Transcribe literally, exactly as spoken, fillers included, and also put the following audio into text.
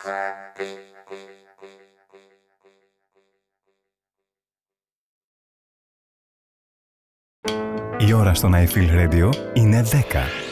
Η ώρα στο I Feel Radio είναι δέκα.